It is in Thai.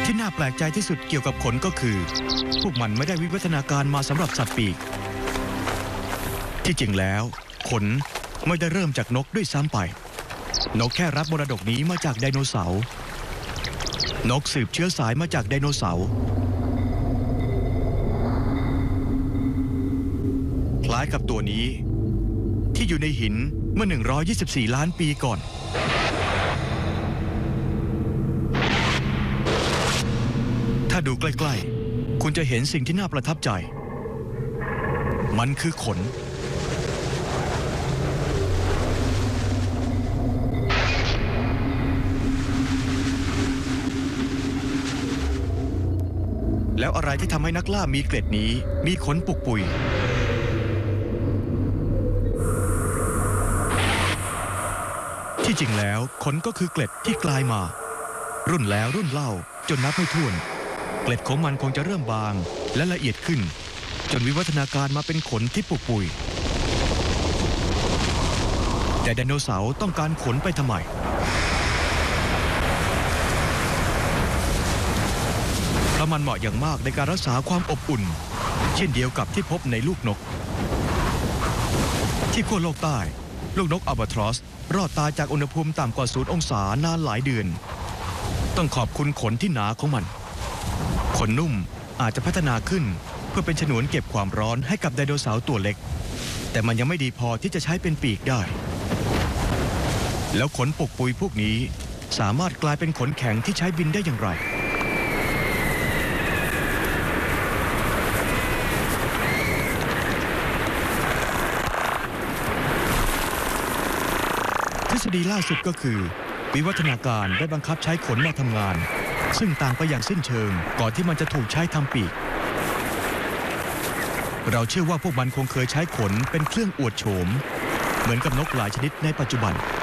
ที่น่าแปลกใจที่สุดเกี่ยวกับขนก็คือพวกมันไม่ได้วิวัฒนาการมาสำหรับสัตว์ปีกที่จริงแล้วขนไม่ได้เริ่มจากนกด้วยซ้ำไปนกแค่รับมรดกนี้มาจากไดโนเสาร์นกสืบเชื้อสายมาจากไดโนเสาร์คล้ายกับตัวนี้ที่อยู่ในหินเมื่อ124ล้านปีก่อนถ้าดูใกล้ๆคุณจะเห็นสิ่งที่น่าประทับใจมันคือขนแล้วอะไรที่ทำให้นักล่ามีเกล็ดนี้มีขนปุกปุยที่จริงแล้วขนก็คือเกล็ดที่กลายมารุ่นแล้วรุ่นเล่าจนนับไม่ถ้วนเกล็ดของมันคงจะเริ่มบางและละเอียดขึ้นจนวิวัฒนาการมาเป็นขนที่ปุกปุยแต่ไดโนเสาร์ต้องการขนไปทำไมเพราะมันเหมาะอย่างมากในการรักษาความอบอุ่นเช่นเดียวกับที่พบในลูกนกที่ขั้วโลกใต้ลูกนกอัลบาทรอสรอดตายจากอุณหภูมิต่ำกว่า0 องศานานหลายเดือนต้องขอบคุณขนที่หนาของมันขนนุ่มอาจจะพัฒนาขึ้นเพื่อเป็นฉนวนเก็บความร้อนให้กับไดโนเสาร์ตัวเล็กแต่มันยังไม่ดีพอที่จะใช้เป็นปีกได้แล้วขนปุกปุยพวกนี้สามารถกลายเป็นขนแข็งที่ใช้บินได้อย่างไรทฤษฎีล่าสุดก็คือวิวัฒนาการได้บังคับใช้ขนมาทำงานซึ่งต่างไปอย่างสิ้นเชิงก่อนที่มันจะถูกใช้ทำปีกเราเชื่อว่าพวกมันคงเคยใช้ขนเป็นเครื่องอวดโฉมเหมือนกับนกหลายชนิดในปัจจุบัน